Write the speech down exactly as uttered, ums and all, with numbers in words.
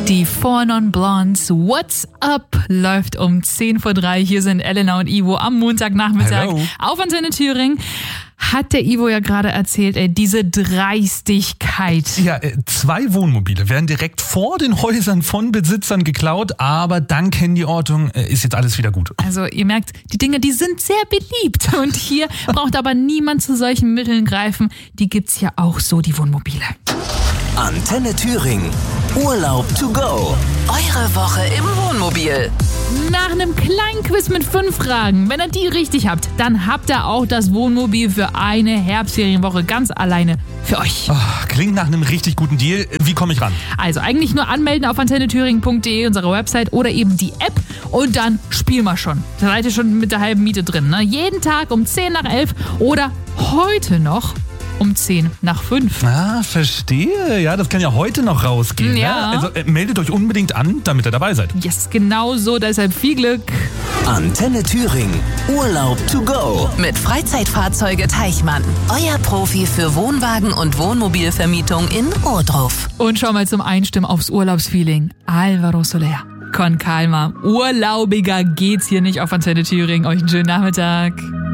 Die Four Non Blondes, What's Up, läuft um zehn vor drei. Hier sind Elena und Ivo am Montagnachmittag Hello. auf Antenne Thüringen. Hat der Ivo ja gerade erzählt, ey, diese Dreistigkeit. Ja, äh, zwei Wohnmobile werden direkt vor den Häusern von Besitzern geklaut, aber dank Handyortung äh, ist jetzt alles wieder gut. Also ihr merkt, die Dinge, die sind sehr beliebt. Und hier braucht aber niemand zu solchen Mitteln greifen. Die gibt's ja auch so, die Wohnmobile. Antenne Thüringen. Urlaub to go. Eure Woche im Wohnmobil. Nach einem kleinen Quiz mit fünf Fragen, wenn ihr die richtig habt, dann habt ihr auch das Wohnmobil für eine Herbstferienwoche ganz alleine für euch. Oh, klingt nach einem richtig guten Deal. Wie komme ich ran? Also eigentlich nur anmelden auf antenne thüringen punkt de, unsere Website, oder eben die App, und dann spielen wir schon. Da seid ihr schon mit der halben Miete drin. Ne? Jeden Tag um zehn nach elf oder heute noch um zehn nach fünf. Ah, verstehe. Ja, das kann ja heute noch rausgehen. Ja. Ne? Also äh, meldet euch unbedingt an, damit ihr dabei seid. Yes, genau so, deshalb viel Glück. Antenne Thüringen. Urlaub to go. Mit Freizeitfahrzeuge Teichmann. Euer Profi für Wohnwagen und Wohnmobilvermietung in Ohrdruf. Und schau mal zum Einstimmen aufs Urlaubsfeeling. Alvaro Soler. Con calma. Urlaubiger geht's hier nicht auf Antenne Thüringen. Euch einen schönen Nachmittag.